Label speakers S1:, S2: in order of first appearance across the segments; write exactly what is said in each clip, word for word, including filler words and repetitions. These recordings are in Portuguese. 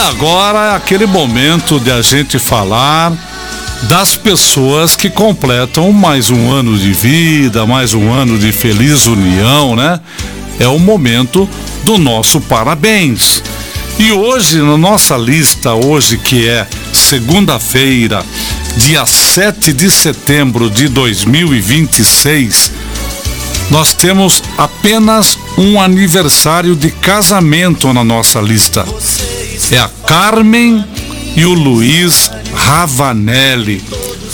S1: agora é aquele momento de a gente falar das pessoas que completam mais um ano de vida, mais um ano de feliz união, né? É o momento do nosso parabéns. E hoje, na nossa lista, hoje que é segunda-feira, dia sete de setembro de dois mil e vinte e seis, nós temos apenas um aniversário de casamento na nossa lista. É a Carmen e o Luiz Ravanelli.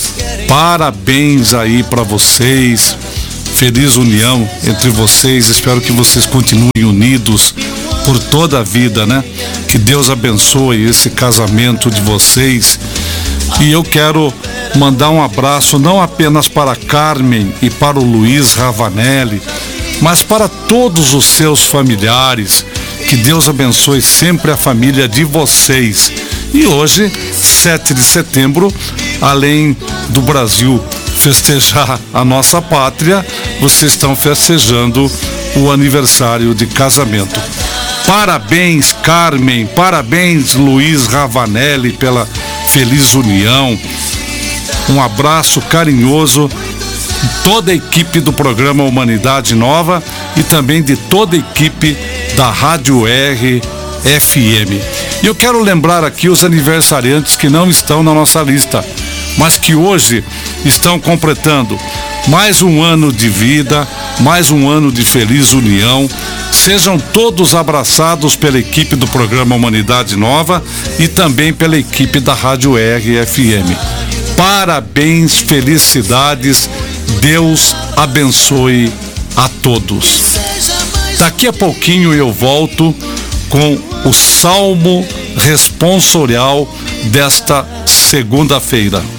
S1: Parabéns aí para vocês. Feliz união entre vocês. Espero que vocês continuem unidos por toda a vida, né? Que Deus abençoe esse casamento de vocês. E eu quero mandar um abraço não apenas para a Carmen e para o Luiz Ravanelli, mas para todos os seus familiares. Que Deus abençoe sempre a família de vocês. E hoje, sete de setembro, além do Brasil festejar a nossa pátria, vocês estão festejando o aniversário de casamento. Parabéns, Carmen, parabéns, Luiz Ravanelli, pela feliz união. Um abraço carinhoso de toda a equipe do programa Humanidade Nova e também de toda a equipe da Rádio R F M. E eu quero lembrar aqui os aniversariantes que não estão na nossa lista, mas que hoje estão completando mais um ano de vida, mais um ano de feliz união. Sejam todos abraçados pela equipe do programa Humanidade Nova e também pela equipe da Rádio R F M. Parabéns, felicidades, Deus abençoe a todos. Daqui a pouquinho eu volto com o Salmo responsorial desta segunda-feira.